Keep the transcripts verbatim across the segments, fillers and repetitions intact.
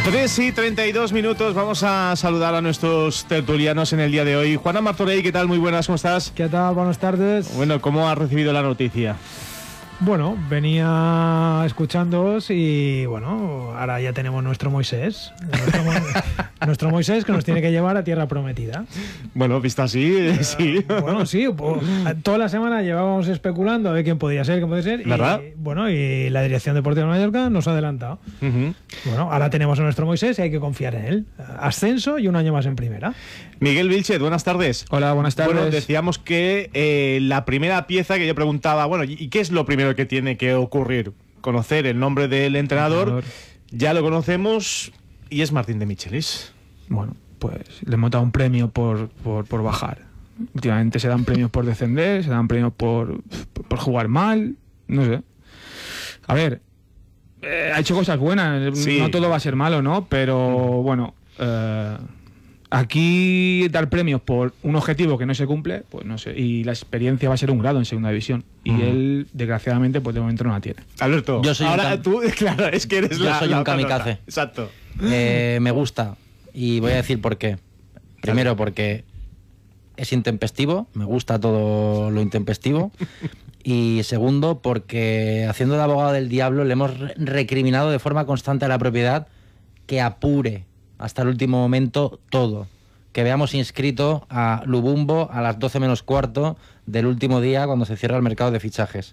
tres y treinta y dos minutos, vamos a saludar a nuestros tertulianos en el día de hoy. Juana Martorell, ¿qué tal? Muy buenas, ¿cómo estás? ¿Qué tal? Buenas tardes. Bueno, ¿cómo has recibido la noticia? Bueno, venía escuchándoos y bueno, ahora ya tenemos nuestro Moisés, nuestro, Mo nuestro Moisés que nos tiene que llevar a tierra prometida. Bueno, visto así, sí. Bueno, sí, pues, toda la semana llevábamos especulando a ver quién podía ser, quién podía ser. ¿Verdad? Y, bueno, y la Dirección Deportiva de Mallorca nos ha adelantado. Uh-huh. Bueno, ahora tenemos a nuestro Moisés y hay que confiar en él. Ascenso y un año más en primera. Miguel Vilchez, buenas tardes. Hola, buenas tardes. Bueno, decíamos que eh, la primera pieza que yo preguntaba, bueno, ¿y qué es lo primero que tiene que ocurrir? Conocer el nombre del entrenador, entrenador. Ya lo conocemos y es Martín de Michelis. Bueno, pues le hemos dado un premio por, por, por bajar. Últimamente se dan premios por descender, se dan premios por, por jugar mal, no sé. A ver, eh, ha hecho cosas buenas, sí. No todo va a ser malo, ¿no? Pero bueno, eh, aquí dar premios por un objetivo que no se cumple, pues no sé, y la experiencia va a ser un grado en segunda división y uh-huh. él desgraciadamente pues de momento no la tiene. Alberto, yo soy ahora un tú, claro, es que eres yo la, soy la un kamikaze. Nota. Exacto. Eh, me gusta y voy a decir por qué. Primero porque es intempestivo, me gusta todo lo intempestivo. Y segundo porque haciendo de abogado del diablo le hemos recriminado de forma constante a la propiedad que apure hasta el último momento todo. Que veamos inscrito a Lubumbo a las doce menos cuarto del último día cuando se cierra el mercado de fichajes.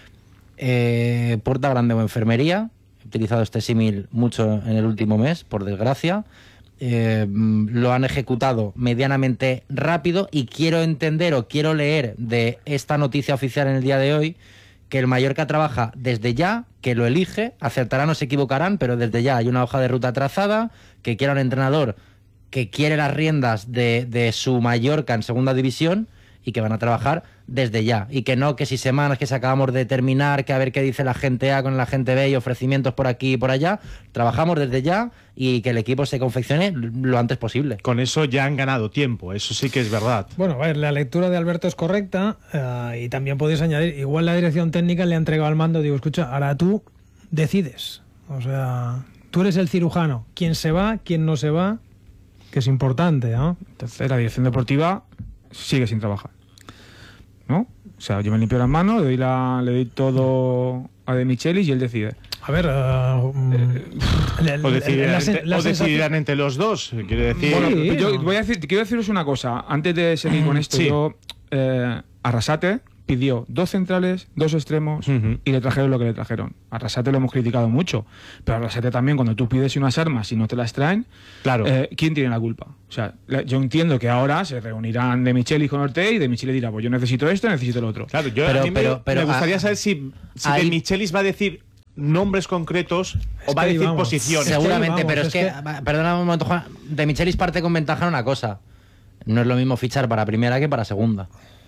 Eh, Puerta Grande o Enfermería, he utilizado este símil mucho en el último mes, por desgracia. Eh, lo han ejecutado medianamente rápido y quiero entender o quiero leer de esta noticia oficial en el día de hoy que el Mallorca trabaja desde ya, que lo elige, acertarán o se equivocarán, pero desde ya hay una hoja de ruta trazada, que quiera un entrenador que quiere las riendas de, de su Mallorca en segunda división y que van a trabajar desde ya. Y que no que si semanas que se acabamos de terminar, que a ver qué dice la gente A con la gente B y ofrecimientos por aquí y por allá. Trabajamos desde ya y que el equipo se confeccione lo antes posible. Con eso ya han ganado tiempo, eso sí que es verdad. Bueno, a ver, la lectura de Alberto es correcta uh, y también podéis añadir, igual la dirección técnica le ha entregado al mando, digo, escucha, ahora tú decides. O sea, tú eres el cirujano. ¿Quién se va, quién no se va? Que es importante, ¿no? Entonces la dirección deportiva sigue sin trabajar, ¿no? O sea, yo me limpio las manos, le doy, la, le doy todo a De Michelis y él decide. A ver, uh, eh, la, o, decidirán, la, la, la, la o decidirán entre los dos, quiere decir. Bueno, sí, yo no. voy a decir, quiero deciros una cosa, antes de seguir con esto, sí. yo eh, Arrasate pidió dos centrales, dos extremos uh-huh. y le trajeron lo que le trajeron. A Arrasate lo hemos criticado mucho, pero a Arrasate también, cuando tú pides unas armas y no te las traen, claro. eh, ¿quién tiene la culpa? O sea, yo entiendo que ahora se reunirán De Michelis con Ortega y De Michelis dirá, pues yo necesito esto, necesito lo otro. Claro, yo pero, a mí pero, me, pero, me gustaría a, saber si, si ahí, De Michelis va a decir nombres concretos es o va a decir vamos. posiciones. Seguramente, es pero es, es que, que... perdona un momento, Juan, De Michelis parte con ventaja en una cosa. No es lo mismo fichar para primera que para segunda.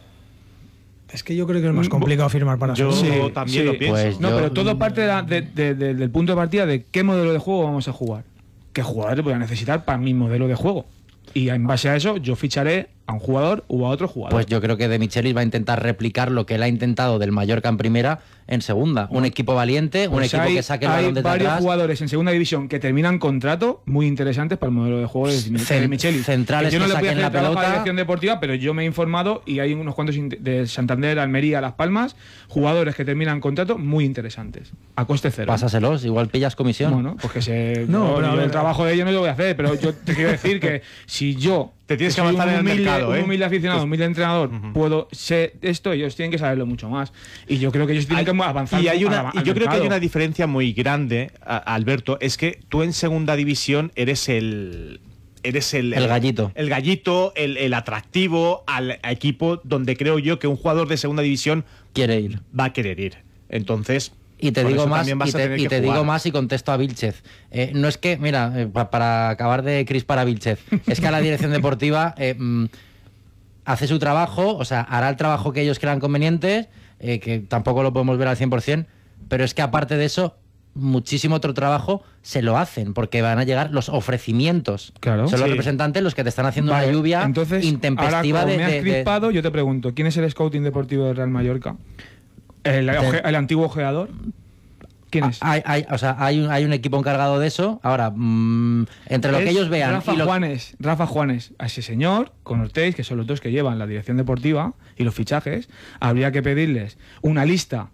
Es que yo creo que es más complicado firmar para yo segunda. Sí, también sí, lo pienso. Pues no, yo... pero todo parte de la, de, de, de, del punto de partida de qué modelo de juego vamos a jugar. ¿Qué jugadores voy a necesitar para mi modelo de juego? Y en base a eso yo ficharé a un jugador u a otro jugador. Pues yo creo que De Michelis va a intentar replicar lo que él ha intentado del Mallorca en primera en segunda. Un equipo valiente, pues un equipo hay, que saque el balón desde varios atrás. Jugadores en segunda división que terminan contrato muy interesantes para el modelo de juego de, Cent de Michelis. Centrales que yo no que le voy a saquen hacer la pelota. A la dirección deportiva, pero yo me he informado y hay unos cuantos de Santander, Almería, Las Palmas, jugadores que terminan contrato muy interesantes, a coste cero. Pásaselos, igual pillas comisión. Bueno, pues que se... No, no, pero yo ver, el trabajo de ellos no lo voy a hacer, pero yo te quiero decir que si yo... Te tienes que soy avanzar un en el humilde, mercado, ¿eh? un humilde aficionado, un humilde entrenador, uh-huh. puedo ser esto, ellos tienen que saberlo mucho más. Y yo creo que ellos tienen hay, que avanzar. Y, hay una, a, y yo mercado. creo que hay una diferencia muy grande, a, a Alberto, es que tú en segunda división eres el... Eres el, el, el gallito. El gallito, el, el atractivo al equipo donde creo yo que un jugador de segunda división quiere ir. Va a querer ir. Entonces... Y te digo más, y te, y te digo más y contesto a Vilchez. Eh, no es que, mira, eh, pa, para acabar de crispar a Vilchez, es que a la dirección deportiva eh, mm, hace su trabajo, o sea, hará el trabajo que ellos crean conveniente, eh, que tampoco lo podemos ver al cien por cien, pero es que aparte de eso, muchísimo otro trabajo se lo hacen, porque van a llegar los ofrecimientos. Claro. Son los sí. representantes los que te están haciendo vale, una lluvia entonces, intempestiva ahora, como de, me has de, crispado, de... yo te pregunto, ¿quién es el scouting deportivo del Real Mallorca? El, el, el antiguo ojeador, ¿Quién es? Hay, hay, o sea, hay un, hay un equipo encargado de eso. Ahora, mmm, entre lo Es que ellos vean Rafa y lo... Juanes, Rafa Juanes, a ese señor, con Ortiz, que son los dos que llevan la dirección deportiva y los fichajes, habría que pedirles una lista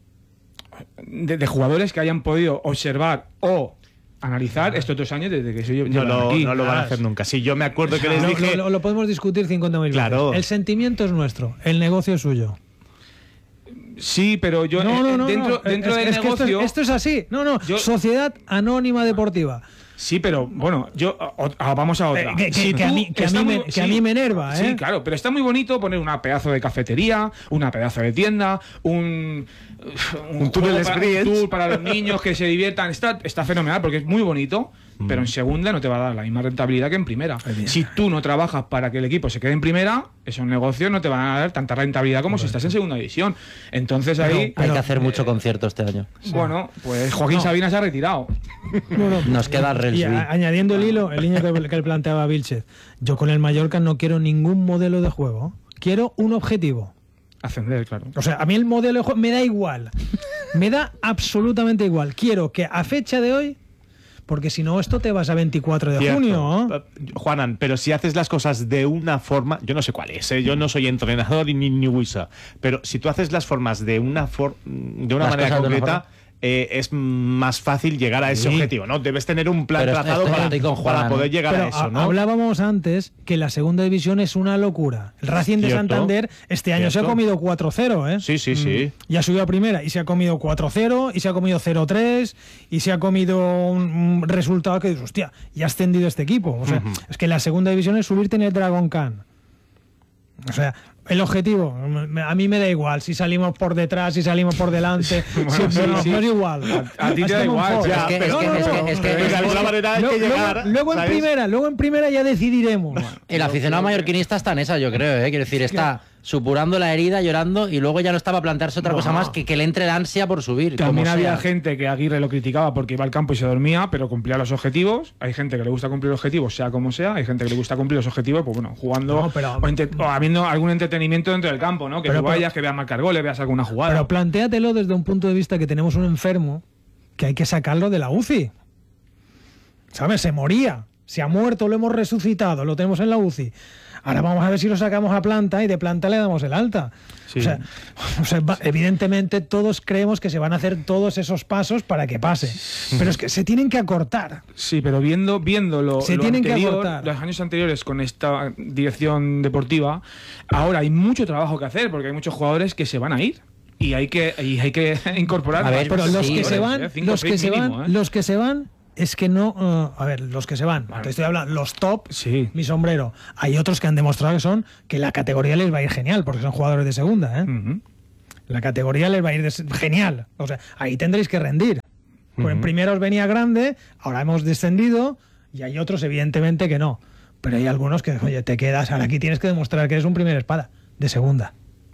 de, de jugadores que hayan podido observar o analizar estos dos años desde que se No llevan lo, aquí. no lo van a hacer nunca. Sí, yo me acuerdo que les Lo, dije... lo- lo podemos discutir cincuenta mil Claro. veces. El sentimiento es nuestro, el negocio es suyo. Sí, pero yo No, eh, no, no. dentro, no. dentro Es- del es que esto es- negocio... esto, es así. No, no. Yo- Sociedad Anónima Deportiva. Sí, pero bueno, yo o- o- vamos a otra. Eh, que- que- Si que a tú mí- que a está mí me- muy- que a mí me enerva, ¿eh? Sí, claro, pero está muy bonito poner una pedazo de cafetería, una pedazo de tienda, un Un túnel juego para, experience. un tour para los niños que se diviertan. Está, está fenomenal porque es muy bonito, pero en segunda no te va a dar la misma rentabilidad que en primera. Si tú no trabajas para que el equipo se quede en primera, esos negocios no te van a dar tanta rentabilidad como si estás en segunda división. Entonces ahí, Hay Pero, que hacer mucho concierto este año. bueno, pues Joaquín No. Sabina se ha retirado. No, no. Nos queda Y Relsby. a- añadiendo el hilo, el hilo que, que le planteaba Vilchez. Yo con el Mallorca no quiero ningún modelo de juego. Quiero un objetivo. Ascender, claro. O sea, a mí el modelo de juego me da igual. Me da absolutamente igual. Quiero que a fecha de hoy, porque si no, esto te vas a veinticuatro de Cierto. junio. ¿eh? Eh, Juanan, pero si haces las cosas de una forma, yo no sé cuál es, ¿eh? Yo no soy entrenador y ni ni Wisa, pero si tú haces las formas de una for- de una Las manera cosas de una concreta, forma. eh, es más fácil llegar a ese Sí. objetivo, ¿no? Debes tener un plan Pero trazado estoy- para, estoy con para Juanan, poder ¿eh? llegar Pero a eso, ha- ¿no? hablábamos antes que la segunda división es una locura. El Racing de Cierto. Santander este año se ha Cierto. comido cuatro cero, ¿eh? Sí, sí, sí. Ya subió a primera y se ha comido cuatro cero, y se ha comido cero tres, y se ha comido un, un resultado que dices, hostia, ya ha ascendido este equipo. O sea, Ujú. es que la segunda división es subirte en el Dragon Khan. O sea, el objetivo, me- a mí me da igual si salimos por detrás, si salimos por delante, Bueno, si- sí, no, sí. no es igual. A- a ti te da Estamos igual, en ya, Fox. Es que- es No, que- no, es no, que- es que- no, de no, alguna no, manera hay luego- que llegar, luego, luego en ¿sabes? primera, luego en primera ya decidiremos. El aficionado mallorquinista está en esa, yo creo, ¿eh? Quiero decir, está supurando la herida, llorando, y luego ya no está para plantearse otra cosa más que que le entre la ansia por subir. También como había sea. gente que Aguirre lo criticaba porque iba al campo y se dormía, pero cumplía los objetivos. Hay gente que le gusta cumplir objetivos, sea como sea. Hay gente que le gusta cumplir los objetivos, pues bueno, jugando No, pero- o, inte- o habiendo algún entretenimiento dentro del campo, ¿no? Que Pero- tú vayas, que veas marcar goles, veas alguna jugada. Pero plantéatelo desde un punto de vista que tenemos un enfermo que hay que sacarlo de la U C I. ¿Sabes? Se moría. Se ha muerto, lo hemos resucitado, lo tenemos en la U C I. Ahora vamos a ver si lo sacamos a planta y de planta le damos el alta. Sí. O sea, o sea, va- evidentemente todos creemos que se van a hacer todos esos pasos para que pase. Pero es que se tienen que acortar. Sí, pero viendo, viendo lo, Se lo tienen que anterior, acortar. los años anteriores con esta dirección deportiva, ahora hay mucho trabajo que hacer porque hay muchos jugadores que se van a ir. Y hay que, y hay que incorporar A más ver, Pero los Sí, que se jugadores, van, ¿eh? Cinco o los que seis se mínimo, van, ¿eh? los que se van es que no, uh, a ver, los que se van, te estoy hablando, los top, Sí. mi sombrero. Hay otros que han demostrado que son que la categoría les va a ir genial porque son jugadores de segunda, ¿eh? Ujú. La categoría les va a ir des- genial. O sea, ahí tendréis que rendir. Pues en primera os venía grande, ahora hemos descendido y hay otros evidentemente que no. Pero hay algunos que, oye, te quedas, ahora aquí tienes que demostrar que eres un primer espada de segunda.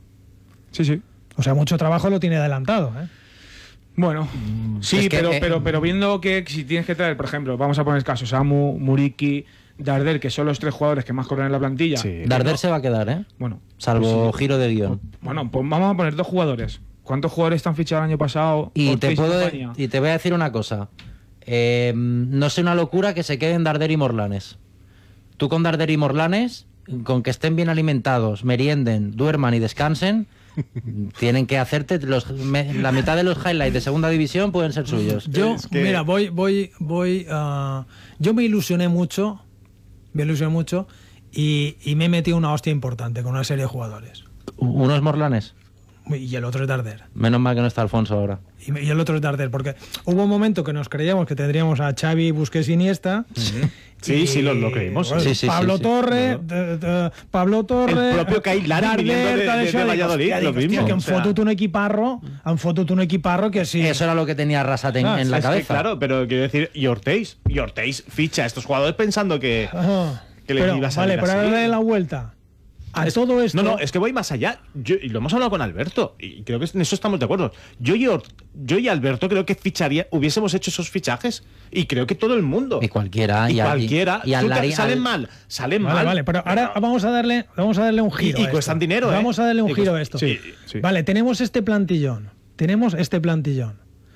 Sí, sí. O sea, mucho trabajo lo tiene adelantado, ¿eh? Bueno, sí, Es que, pero, eh, pero, pero viendo que si tienes que traer, por ejemplo, vamos a poner el caso, Samu, Muriqui, Darder, que son los tres jugadores que más corren en la plantilla. Sí. Darder se va a quedar, ¿eh? Bueno, Salvo giro de guión. bueno, pues vamos a poner dos jugadores. ¿Cuántos jugadores están fichados el año pasado? Y Ortiz te, puedo, compañía? y te voy a decir una cosa. Eh, no sé una locura que se queden Darder y Morlanes. Tú con Darder y Morlanes, con que estén bien alimentados, merienden, duerman y descansen, tienen que hacerte los, me- la mitad de los highlights de segunda división pueden ser suyos. Yo, Es que- mira, voy, voy, voy. ah, yo me ilusioné mucho, me ilusioné mucho y, y me he metido una hostia importante con una serie de jugadores. Unos Morlanes. Y el otro es Darder. Menos mal que no está Alfonso ahora. Y, me- y el otro es Darder, porque hubo un momento que nos creíamos que tendríamos a Xavi, Busquets, Iniesta. Sí, sí, lo- lo creímos. bueno, Sí, sí, Pablo sí, sí. Torre, de- de- Pablo Torre, El propio Cailán viniendo de- tal, de- això, de dic, Valladolid, hòstia, lo dic, hòstia, mismo, que han o sea. fotut un equiparro, han fotut un equiparro que sí. Eso era lo que tenía Arrasate en, Ah, en la Es que, cabeza. claro, pero quiero decir, y Ortiz, y Ortiz ficha a estos jugadores pensando que, Ajá. que le Pero, iba a salir vale, pero así. ahora darle la vuelta a todo esto. No, no, es que voy más allá. Yo, y lo hemos hablado con Alberto, y creo que en eso estamos de acuerdo. Yo y, Or- yo y Alberto creo que ficharía, hubiésemos hecho esos fichajes, y creo que todo el mundo. Y cualquiera. Y a- cualquiera. Y, al Tú te- Lari- salen al- mal, salen Vale, mal. vale, pero ahora vamos a darle, vamos a darle un giro. Y- y a esto. cuestan dinero, ¿eh? Vamos a darle un Y giro cuest- a esto. sí, sí. Vale, tenemos este plantillón. Tenemos este plantillón.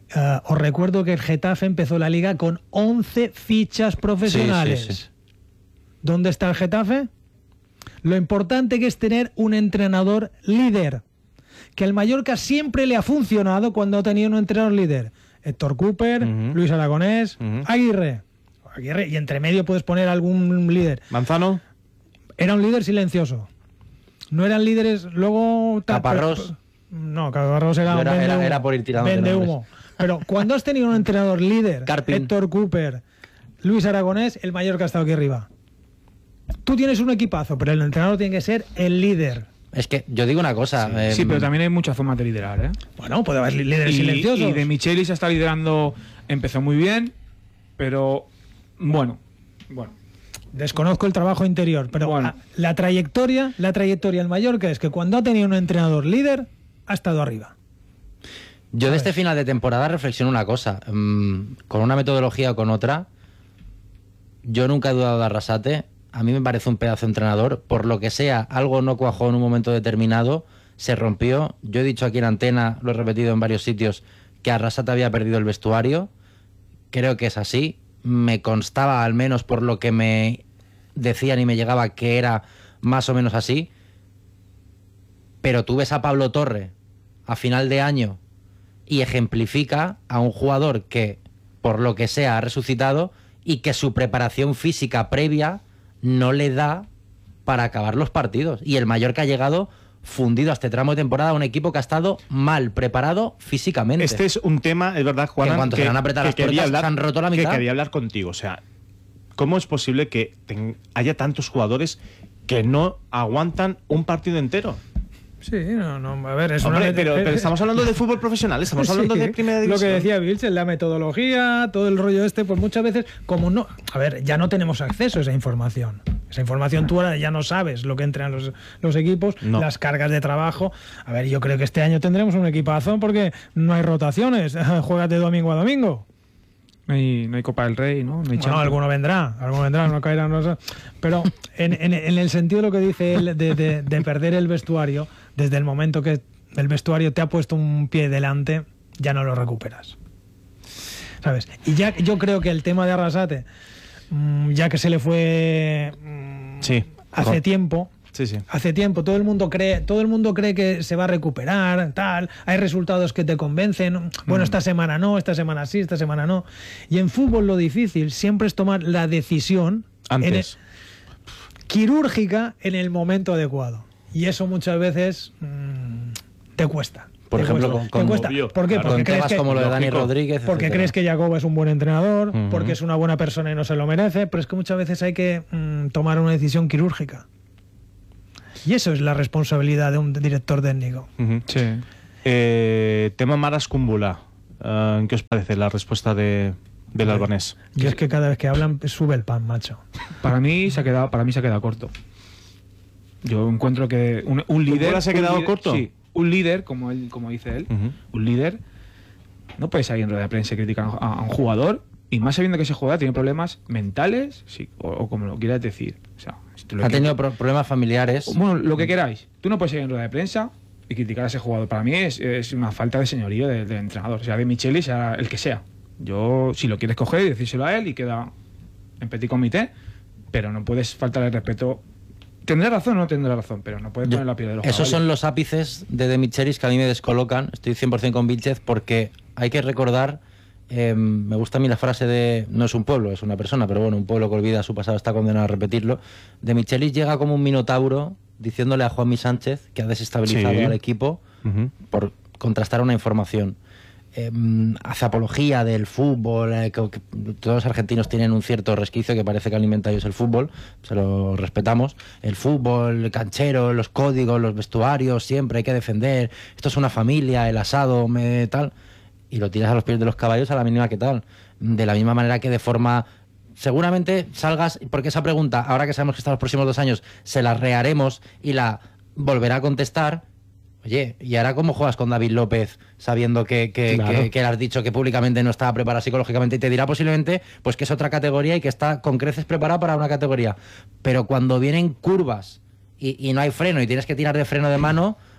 Uh, os recuerdo que el Getafe empezó la liga con once fichas profesionales. Sí, sí, sí. ¿Dónde está el Getafe? Lo importante que es tener un entrenador líder, que al Mallorca siempre le ha funcionado cuando ha tenido un entrenador líder. Héctor Cooper, uh-huh. Luis Aragonés, uh-huh. Aguirre. Aguirre. Y entre medio puedes poner algún líder. Manzano. Era un líder silencioso. No eran líderes, luego... Caparrós. No, Caparrós era, era, vende era, humo, era por ir tirando vende humo. Pero cuando has tenido un entrenador líder, Carpin. Héctor Cooper, Luis Aragonés, el Mallorca ha estado aquí arriba. Tú tienes un equipazo, pero el entrenador tiene que ser el líder. Es que yo digo una cosa. Sí, eh, sí, pero también hay mucha forma de liderar, ¿eh? Bueno, puede haber líderes y, silenciosos. Y De Michelis está liderando, empezó muy bien, pero bueno, bueno. Desconozco el trabajo interior, pero bueno. a, la trayectoria, la trayectoria del Mallorca es que cuando ha tenido un entrenador líder, ha estado arriba. Yo de este final de temporada reflexiono una cosa. Um, con una metodología o con otra, yo nunca he dudado de Arrasate. A mí me parece un pedazo de entrenador. Por lo que sea, algo no cuajó en un momento determinado, se rompió. Yo he dicho aquí en antena, lo he repetido en varios sitios, que Arrasate había perdido el vestuario. Creo que es así. Me constaba, al menos por lo que me decían y me llegaba, que era más o menos así. Pero tú ves a Pablo Torre a final de año y ejemplifica a un jugador que, por lo que sea, ha resucitado y que su preparación física previa no le da para acabar los partidos. Y el Mallorca ha llegado fundido a este tramo de temporada a un equipo que ha estado mal preparado físicamente. Este es un tema, es verdad, Juan, que en cuanto que, se van a apretar las puertas, hablar, se han roto la mitad. Que quería hablar contigo. O sea, ¿cómo es posible que ten, haya tantos jugadores que no aguantan un partido entero? Sí, no, no, a ver, es Hombre, una... pero, pero estamos hablando de fútbol profesional, estamos hablando Sí, de primera división. Lo que decía Vilches, la metodología, todo el rollo este, pues muchas veces, como no... A ver, ya no tenemos acceso a esa información. Esa información tú ahora ya no sabes lo que entran los, los equipos, no. Las cargas de trabajo. A ver, yo creo que este año tendremos un equipazo porque no hay rotaciones. Juegas de domingo a domingo. No hay, no hay Copa del Rey, ¿no? No hay bueno, alguno vendrá, alguno vendrá, no caerán. No sé. Pero en, en, en el sentido de lo que dice él de, de, de perder el vestuario, desde el momento que el vestuario te ha puesto un pie delante, ya no lo recuperas. ¿Sabes? Y ya yo creo que el tema de Arrasate, ya que se le fue sí, hace con... tiempo... Sí, sí. Hace tiempo, todo el mundo cree, todo el mundo cree que se va a recuperar, tal, hay resultados que te convencen, bueno, esta semana no, esta semana sí, esta semana no. Y en fútbol lo difícil siempre es tomar la decisión antes en el, quirúrgica en el momento adecuado. Y eso muchas veces mmm, te cuesta. Por te ejemplo, cuesta, con, te cuesta. Obvio, ¿Por qué? Claro, Porque con crees temas que, como lo de Dani lógico, Rodríguez, porque etcétera. crees que Jacob es un buen entrenador, uh-huh. porque es una buena persona y no se lo merece, pero es que muchas veces hay que mmm, tomar una decisión quirúrgica. Y eso es la responsabilidad de un director técnico. Uh-huh. Sí. Eh, tema Maras Kumbula. Uh, ¿Qué os parece la respuesta de, del albanés? Yo es que cada vez que hablan sube el pan, macho. Para mí se ha quedado, para mí se ha quedado corto. Yo encuentro que un, un líder se ha quedado líder, corto. Sí, un líder, como él, como dice él, uh-huh. un líder no puede salir en rueda de prensa y criticar a, a un jugador, y más sabiendo que ese jugador tiene problemas mentales, sí, o, o como lo quieras decir. O sea, si tú lo ha quieres, tenido pro- problemas familiares. Bueno, lo que queráis. Tú no puedes ir en rueda de prensa y criticar a ese jugador. Para mí es, es una falta de señorío del de entrenador, sea de Michelis, sea el que sea. Yo, si lo quieres coger y decírselo a él y queda en petit comité, pero no puedes faltar el respeto. Tendrá razón o no tendrá razón, pero no puedes Yo, poner la piel de los Esos caballos. son los ápices de De Michelis que a mí me descolocan. Estoy cien por ciento con Vilchez porque hay que recordar, eh, me gusta a mí la frase de, no es un pueblo, es una persona, pero bueno, un pueblo que olvida su pasado está condenado a repetirlo. De Michelis llega como un minotauro diciéndole a Juanmi Sánchez que ha desestabilizado sí. al equipo uh-huh. por contrastar una información. Eh, hace apología del fútbol, eh, que, que todos los argentinos tienen un cierto resquicio que parece que alimenta a ellos el fútbol, se lo respetamos. El fútbol, el canchero, los códigos, los vestuarios, siempre hay que defender. Esto es una familia, el asado, me, tal. Y lo tiras a los pies de los caballos a la mínima que tal. De la misma manera que de forma... Seguramente salgas, porque esa pregunta, ahora que sabemos que está los próximos dos años, se la reharemos y la volverá a contestar. Oye, ¿y ahora cómo juegas con David López sabiendo que, que, claro. que, que le has dicho que públicamente no estaba preparado psicológicamente? Y te dirá posiblemente pues que es otra categoría y que está con creces preparado para una categoría. Pero cuando vienen curvas y, y no hay freno y tienes que tirar de freno de mano,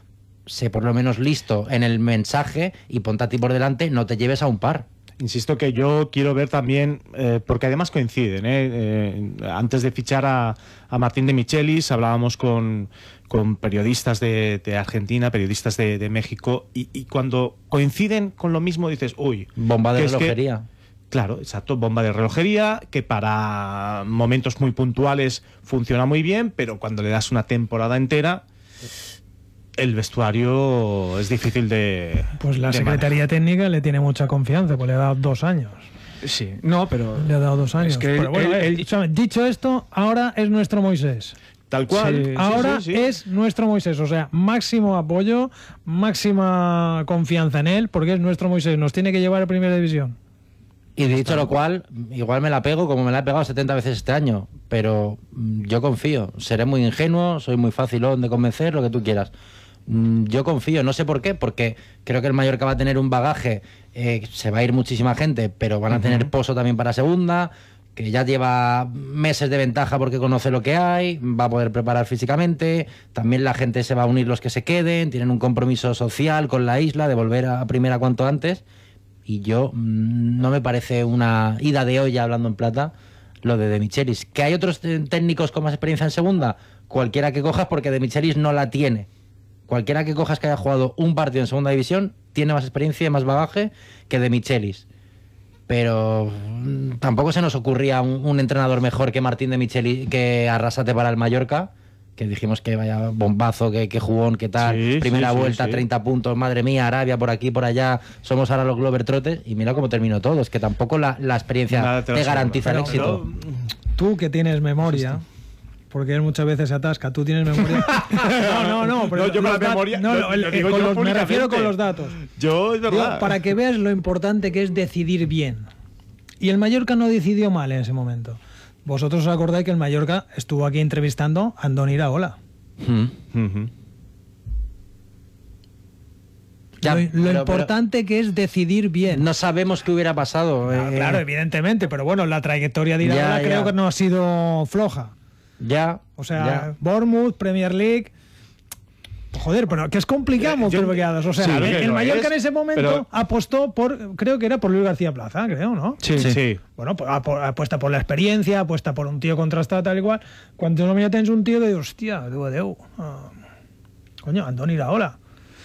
sé por lo menos listo en el mensaje y ponte a ti por delante, no te lleves a un par. Insisto que yo quiero ver también, eh, porque además coinciden, ¿eh? Eh, antes de fichar a, a Martín de Michelis hablábamos con, con periodistas de, de Argentina, periodistas de, de México, y, y cuando coinciden con lo mismo dices, uy... Bomba de que es que- relojería. Claro, exacto, bomba de relojería, que para momentos muy puntuales funciona muy bien, pero cuando le das una temporada entera, el vestuario es difícil de... Pues la de Secretaría Técnica le tiene mucha confianza, pues le ha dado dos años. Sí, no, pero... Le ha dado dos años. Es que Pero él- bueno, él- eh, él- escúchame, dicho esto, ahora es nuestro Moisés. Tal cual. Sí, Sí, Ahora sí, sí. es nuestro Moisés, o sea, máximo apoyo, máxima confianza en él, porque es nuestro Moisés, nos tiene que llevar a Primera División. Y dicho lo cual, igual me la pego como me la he pegado setenta veces este año, pero mm, yo confío. Seré muy ingenuo, soy muy facilón de convencer, lo que tú quieras. Mm, Yo confío, no sé por qué, porque creo que el Mallorca va a tener un bagaje, eh, se va a ir muchísima gente, pero van a tener pozo también para segunda, que ya lleva meses de ventaja porque conoce lo que hay, va a poder preparar físicamente, también la gente se va a unir los que se queden, tienen un compromiso social con la isla de volver a primera cuanto antes. Y yo mm, no me parece una ida de olla, hablando en plata, lo de De Michelis. ¿Que hay otros eh, técnicos con más experiencia en segunda? Cualquiera que cojas, porque De Michelis no la tiene. Cualquiera que cojas que haya jugado un partido en segunda división tiene más experiencia y más bagaje que De Michelis. Pero mm, tampoco se nos ocurría un, un entrenador mejor que Martín De Michelis, que Arrasate para el Mallorca, que dijimos que vaya bombazo, que, que jugón, que tal, Sí, primera sí, sí, vuelta, sí. treinta puntos, madre mía, Arabia por aquí, por allá, somos ahora los Globetrotters, y mira cómo terminó todo, es que tampoco la, la experiencia Nada te te, lo garantiza el aseguro. éxito. Pero- Tú que tienes memoria, porque él muchas veces se atasca, tú tienes memoria. No, no, no, pero No, yo con los la dat- memoria- no, yo- no, el- yo digo con yo los- me refiero públicamente. con los datos. Yo, es Digo, verdad. para que veas lo importante que es decidir bien. Y el Mallorca no decidió mal en ese momento. Vosotros os acordáis que el Mallorca estuvo aquí entrevistando a Andoni Iraola. Mm. Ujú. Ya, lo lo pero- pero importante que es decidir bien. no sabemos qué hubiera pasado. Ah, eh, claro, evidentemente, pero bueno, la trayectoria de Iraola Ya, creo ya. que no ha sido floja. Ya. O sea, ya. Bournemouth, Premier League. Joder, pero que es complicado Eh, montar yo- pegadas. O sea, sí, el, que el lo Mallorca es, en ese momento pero- apostó por, creo que era por Luis García Plaza, creo, ¿no? Sí, sí. Bueno, pues apo- apuesta por la experiencia, apuesta por un tío contrastado tal y cual. Cuando no me tens un tío que digo, hostia, digo, adeu. Ah, coño, Andoni Iraola.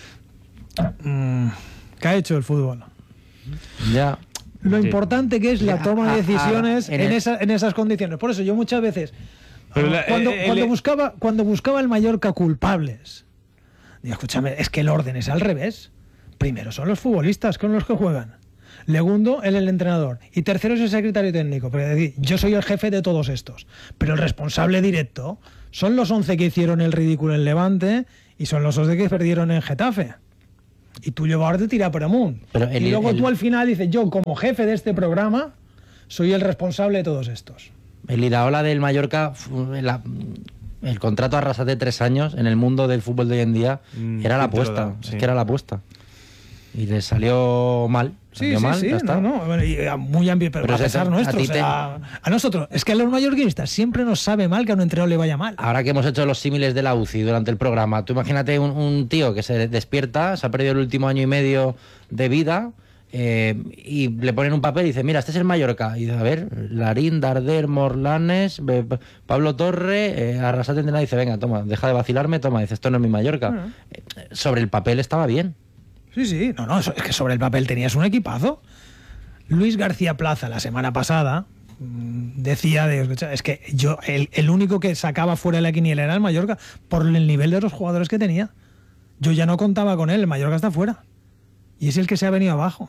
Mm, ¿Qué ha hecho el fútbol? Ya. Lo Sí. importante que es la Ya, toma a- de a- decisiones en en, el- esa- en esas condiciones. Por eso yo muchas veces, Pero ah, la- cuando, el- cuando el- buscaba, cuando buscaba el Mallorca culpables, digo, escúchame, es que el orden es al revés. Primero son los futbolistas con los que juegan. Segundo, el, el entrenador. Y tercero es el secretario técnico. Pero es decir, yo soy el jefe de todos estos. Pero el responsable directo son los once que hicieron el ridículo en Levante y son los once que perdieron en Getafe. Y tú llevas de tirar por amunt. Pero el- y luego el- tú al final dices, yo como jefe de este programa soy el responsable de todos estos. El Iraola del Mallorca, fu- la- el contrato a Arrasate tres años en el mundo del fútbol de hoy en día Mm, era la ¿quién te lo apuesta. da? Es Sí. que era la apuesta. Y le salió mal. Sí, Salió sí, mal, sí, ya está. no, no, bueno, y a- muy ambi- pero, Pero a ese- pesar a nuestro, ti o sea, a nosotros, es que a los mallorquinistas siempre nos sabe mal que a un entrenador le vaya mal. Ahora que hemos hecho los símiles de la U C I durante el programa, tú imagínate un, un tío que se despierta, se ha perdido el último año y medio de vida, eh, y le ponen un papel y dice, mira, este es el Mallorca. Y dice, a ver, Larín, Darder, Morlanes, Be- Pablo Torre, eh, Arrasate entrenador, y dice, venga, toma, deja de vacilarme, toma, dice, esto no es mi Mallorca. Bueno. Eh, sobre el papel estaba bien. Sí, sí, no, no, eso- es que sobre el papel tenías un equipazo. Luis García Plaza la semana pasada mm, decía de, escucha, es que yo el, el único que sacaba fuera de la quiniela era el Mallorca por el nivel de los jugadores que tenía. Yo ya no contaba con él, el Mallorca está fuera. Y es el que se ha venido abajo.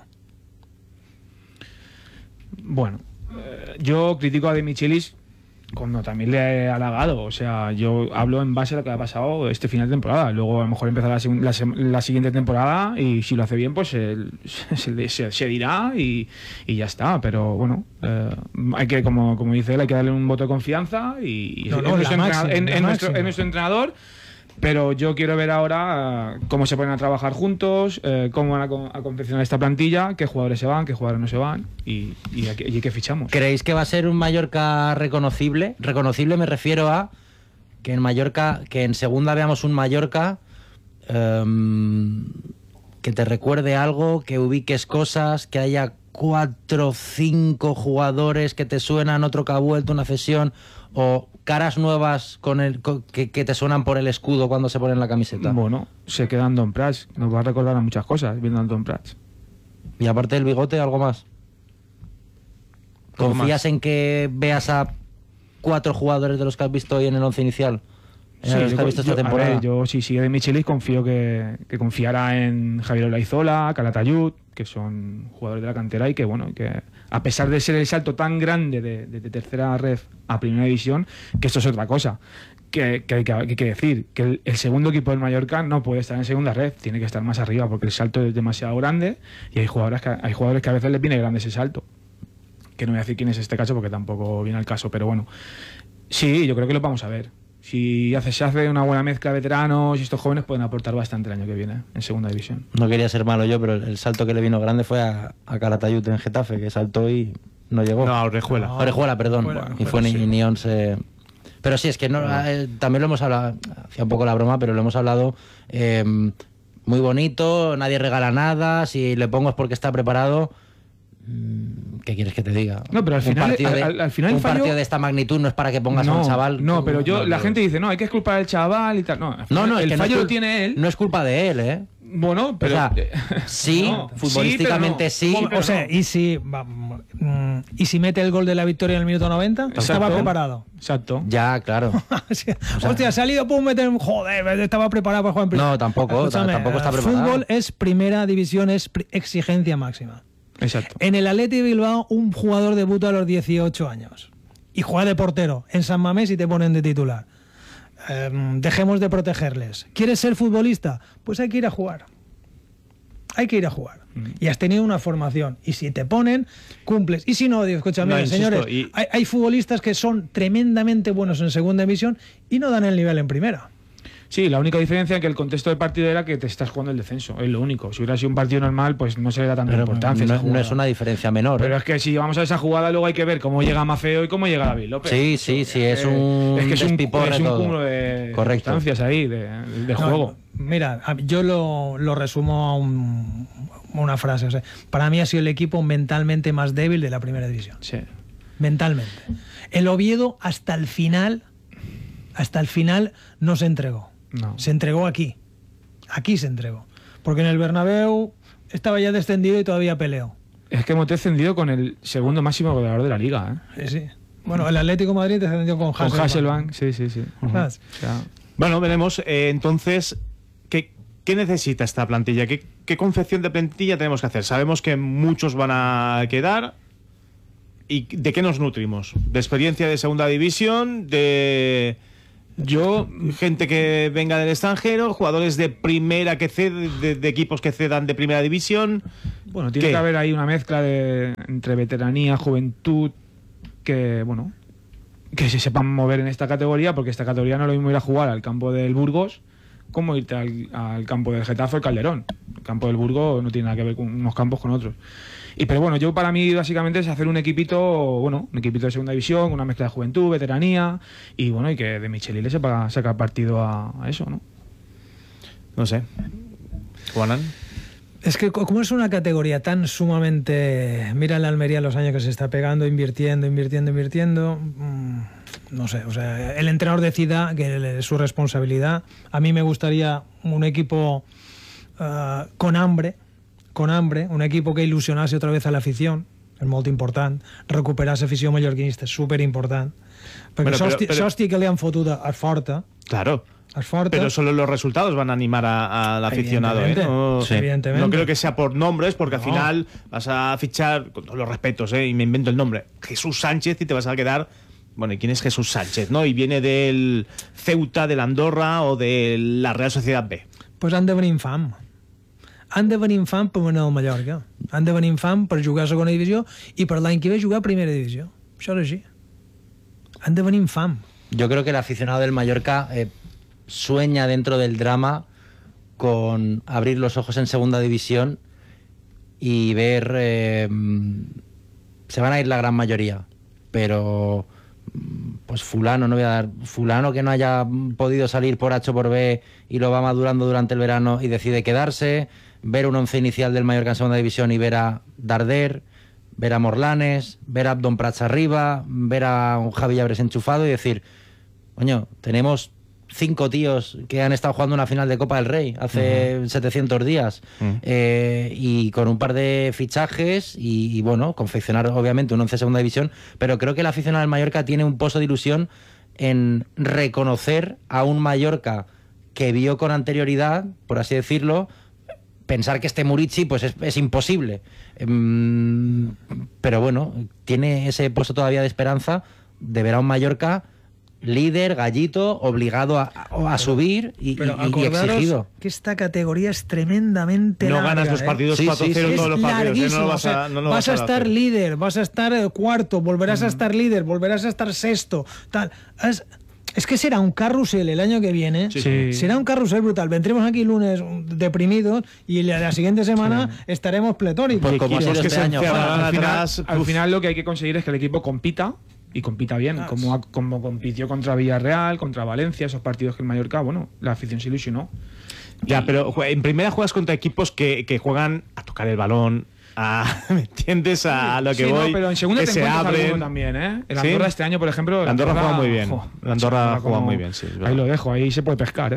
Bueno, eh, yo critico a De Michelis cuando también le he halagado. O sea, yo hablo en base a lo que ha pasado este final de temporada. Luego a lo mejor empezará la, segun- la, sem- la siguiente temporada y si lo hace bien, pues el- se, se- se dirá y, y ya está. Pero bueno, eh, hay que, como, como dice él, hay que darle un voto de confianza y, y No, es no, nuestro la entrenador- máxima, en- la en nuestro- máxima. es nuestro entrenador. Pero yo quiero ver ahora eh, cómo se ponen a trabajar juntos, eh, cómo van a, co- a confeccionar esta plantilla, qué jugadores se van, qué jugadores no se van y, y, a qué- y qué fichamos. ¿Creéis que va a ser un Mallorca reconocible? Reconocible me refiero a que en Mallorca, que en segunda veamos un Mallorca em, que te recuerde algo, que ubiques cosas, que haya cuatro o cinco jugadores que te suenan, otro que ha vuelto una cesión, o caras nuevas con el con, que, que te suenan por el escudo cuando se ponen la camiseta? Bueno, se queda Andón Prats. Nos va a recordar a muchas cosas viendo a Andón Prats. Y aparte del bigote, ¿algo más? ¿Confías en que veas a cuatro jugadores de los que has visto hoy en el once inicial? Sí, los yo, que has visto esta yo- a temporada. ver, yo si sigue de Michelis confío que, que confiará en Javier Olaizola, Calatayud, que son jugadores de la cantera y que bueno, que a pesar de ser el salto tan grande de, de- de tercera ref a primera división, que esto es otra cosa, que, que hay que, que hay que decir que el, el segundo equipo del Mallorca no puede estar en segunda ref, tiene que estar más arriba porque el salto es demasiado grande y hay jugadores que, hay jugadores que a veces les viene grande ese salto. Que no voy a decir quién es este caso porque tampoco viene al caso, pero bueno, sí, yo creo que lo vamos a ver. Si hace, se hace una buena mezcla de veteranos y estos jóvenes pueden aportar bastante el año que viene en segunda división. No quería ser malo yo, pero el, el salto que le vino grande fue a, a Calatayud en Getafe, que saltó y no llegó. No, a Orejuela. No. Orejuela, perdón. Orejuela, y fue Orejuela, ni, sí. ni once. Pero sí, es que no, eh, también lo hemos hablado, hacía un poco la broma, pero lo hemos hablado eh, muy bonito, nadie regala nada, si le pongo es porque está preparado. Mm, ¿Qué quieres que te diga? No, pero al Un final- partido de- al- al final un fallo- partido de esta magnitud no es para que pongas a un chaval. no, pero yo, No, la no. gente dice, no, hay que culpar al chaval y tal. No, al No, final no, es el que no fallo es lo cul- tiene él. No es culpa de él, ¿eh? Bueno, pero. o sea, sí, No, futbolísticamente sí, sí. pero O sea, no. y si va, mm, y si mete el gol de la victoria en el minuto noventa, estaba Exacto. preparado. Exacto. Ya, claro. Hostia, ha salido, pum, meter, joder, estaba preparado para jugar en primera. No, tampoco, Escúchame, tampoco está el preparado. Fútbol es primera división, es pri- exigencia máxima. Exacto. En el Atleti de Bilbao, un jugador debuta a los dieciocho años y juega de portero en San Mamés y te ponen de titular. Em, dejemos de protegerles. ¿Quieres ser futbolista? Pues hay que ir a jugar. Hay que ir a jugar. Y has tenido una formación. Y si te ponen, cumples. Y si no, digo, escucha, No, mira, insisto, señores, y- hay, hay futbolistas que son tremendamente buenos en segunda división y no dan el nivel en primera. Sí, la única diferencia es que el contexto del partido era que te estás jugando el descenso. Es lo único. Si hubiera sido un partido normal, pues no se le da tanta Pero importancia. a no, esa no jugada. es una diferencia menor. Pero ¿eh? es que si vamos a esa jugada, luego hay que ver cómo llega Mafeo y cómo llega David López. Sí, sí, sí, es un es que es un, despiporre es un todo. cúmulo de Correcto. circunstancias ahí, de, de No, juego. Mira, a- yo lo, lo resumo a, un- a una frase. O sea, para mí ha sido el equipo mentalmente más débil de la primera división. Sí. Mentalmente. El Oviedo hasta el final, hasta el final no se entregó. No. Se entregó aquí. Aquí se entregó. Porque en el Bernabéu estaba ya descendido y todavía peleó. Es que hemos descendido con el segundo máximo goleador de la liga, ¿eh? Sí, sí. Bueno, el Atlético de Madrid descendió con Con Hasselbank. Hasselbank, sí, sí, sí. ¿Sabes? O sea, Bueno, veremos. eh, entonces, ¿qué, qué necesita esta plantilla? ¿Qué, ¿Qué confección de plantilla tenemos que hacer? Sabemos que muchos van a quedar. ¿Y de qué nos nutrimos? ¿De experiencia de segunda división? ¿De yo, gente que venga del extranjero? ¿Jugadores de primera que ceden, de, de equipos que cedan de primera división? bueno, tiene ¿Qué? que haber ahí una mezcla de entre veteranía, juventud, que, bueno, que se sepan mover en esta categoría, porque esta categoría no es lo mismo ir a jugar al campo del Burgos como irte al, al campo del Getafe o el Calderón. El campo del Burgos no tiene nada que ver con unos campos con otros. Y pero bueno, yo para mí básicamente es hacer un equipito, bueno, un equipito de segunda división, una mezcla de juventud, veteranía, y bueno, y que de Micheli le sepa sacar partido a, a eso, ¿no? No sé. Juanan. Es que co- como es una categoría tan sumamente... Mira la Almería los años que se está pegando, invirtiendo, invirtiendo, invirtiendo. mm, no sé, o sea, el entrenador decida que es su responsabilidad. A mí me gustaría un equipo ah, con hambre, con hambre, un equipo que ilusionase otra vez a la afición, és molt important. Recuperar la afició mallorquinista és superimportant. Perquè Bueno, bueno, però- però- l'hòstia que li han fotut es forta, Claro. es forta. Pero solo los resultados van a animar a- al aficionado, ¿eh? Evidentemente. No, Sí. Evidentemente. no creo que sea por nombres, porque al No. final vas a fichar, con todos los respetos, ¿eh? Y me invento el nombre, Jesús Sánchez, y te vas a quedar. Bueno, ¿y quién es Jesús Sánchez? ¿No? Y viene del Ceuta, del Andorra o de la Real Sociedad B. Pues han de venir fam. Han de venir fam per venir al Mallorca. Han de venir fam per jugar a segona divisió i per l'any que ve jugar a primera divisió. Això és així. Han de venir fam. Yo creo que el aficionado del Mallorca eh, sueña dentro del drama con abrir los ojos en segunda división y ver... eh, se van a ir la gran mayoría, pero pues fulano, no voy a dar, fulano que no haya podido salir por H o por B y lo va madurando durante el verano y decide quedarse, ver un once inicial del Mallorca en segunda división y ver a Darder, ver a Morlanes, ver a Abdon Prats arriba, ver a un Javi Llabres enchufado y decir, coño, tenemos cinco tíos que han estado jugando una final de Copa del Rey hace uh-huh. setecientos días uh-huh. eh, y con un par de fichajes y, y bueno, confeccionar obviamente un once segunda división, pero creo que el aficionado del Mallorca tiene un pozo de ilusión en reconocer a un Mallorca que vio con anterioridad, por así decirlo, pensar que este Murici pues es, es imposible, um, pero bueno, tiene ese pozo todavía de esperanza de ver a un Mallorca líder, gallito, obligado a, a subir y, pero y, y exigido. Que esta categoría es tremendamente no larga, ganas los partidos ¿eh? cuatro cero sí, sí, todos los partidos, ¿eh? No lo vas o sea, a, no lo vas vas a, a estar hacer. líder, vas a estar cuarto, volverás mm. a estar líder, volverás a estar sexto, tal. Es, es que será un carrusel el año que viene, sí, sí. será un carrusel brutal. Vendremos aquí lunes deprimidos y la, la siguiente semana sí. estaremos pletóricos. Pues como ha sido este año. Bueno, al, final, atrás, al final lo que hay que conseguir es que el equipo compita y compita bien, ah, como, como compitió contra Villarreal, contra Valencia, esos partidos que el Mallorca, bueno, la afición se ilusionó. Ya, pero en primera juegas contra equipos que, que juegan a tocar el balón, a, ¿me entiendes? A lo que sí, voy, no, pero en segunda que te se abren también, ¿eh? El ¿Sí? Andorra este año, por ejemplo... El Andorra, Andorra juega muy bien. Jo, el Andorra juega como, muy bien, sí. Ahí lo dejo, ahí se puede pescar, ¿eh?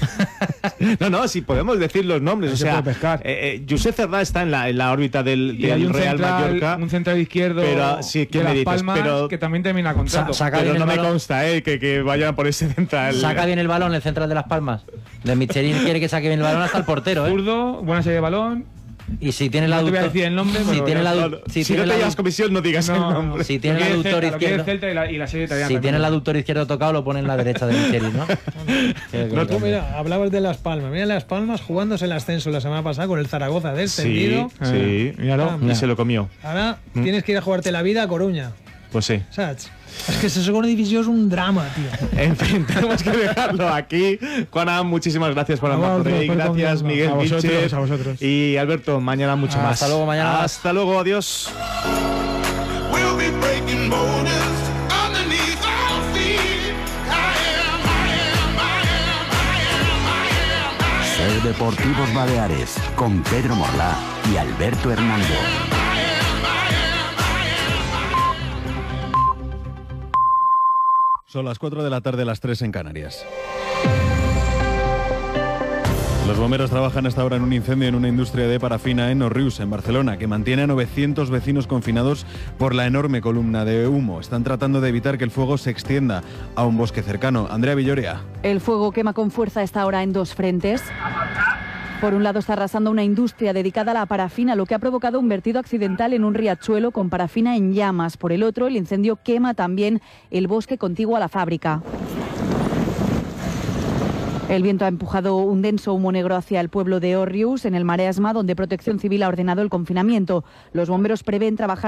No, no, si podemos decir los nombres. Ahí o se sea, puede pescar. Eh, eh, Josep Cerdá está en la, en la órbita del, y hay del un Real central, Mallorca. un central izquierdo pero, sí, ¿qué de me Las dices? Palmas Pero, que también termina contrato. Sa saca pero no me balón. consta eh, que, que vayan por ese central. Saca bien el balón el central de Las Palmas. De Michelin quiere que saque bien el balón hasta el portero, ¿eh? Zurdo, buena serie de balón. Y si tiene la no te voy a aductor... decir el nombre, si pero tiene la no, no, si, si tiene no te la llevas comisión, no digas no, el nombre. Si tiene el aductor izquierdo... Celta y la, y la serie italiana si también. tiene el aductor izquierdo tocado, lo pone en la derecha de Michelin, ¿no? No, tú mira, hablabas de Las Palmas. Mira Las Palmas jugándose el ascenso la semana pasada con el Zaragoza descendido. Sí, sí, míralo, Ah, y se lo comió. Ahora Mm. tienes que ir a jugarte la vida a Coruña. Pues sí. ¿Sabes? Es que esa segunda división es un drama, tío. En fin, tenemos que dejarlo aquí. Juana, muchísimas gracias por A hablar vosotros, por ahí. por Gracias, conmigo. Miguel A vosotros, Vilches. a vosotros. Y Alberto, mañana mucho Ah, más. hasta luego, mañana. Hasta luego, adiós. We'll be breaking borders underneath our feet. I am, I am, I am, I am, I am, I am. Ser Deportivos Baleares con Pedro Morlá y Alberto Hernando. Son las cuatro de la tarde, las tres en Canarias. Los bomberos trabajan hasta ahora en un incendio en una industria de parafina en Òrrius, en Barcelona, que mantiene a novecientos vecinos confinados por la enorme columna de humo. Están tratando de evitar que el fuego se extienda a un bosque cercano. Andrea Villoria. El fuego quema con fuerza esta hora en dos frentes. Por un lado está arrasando una industria dedicada a la parafina, lo que ha provocado un vertido accidental en un riachuelo con parafina en llamas. Por el otro, el incendio quema también el bosque contiguo a la fábrica. El viento ha empujado un denso humo negro hacia el pueblo de Òrrius, en el Maresma, donde Protección Civil ha ordenado el confinamiento. Los bomberos prevén trabajar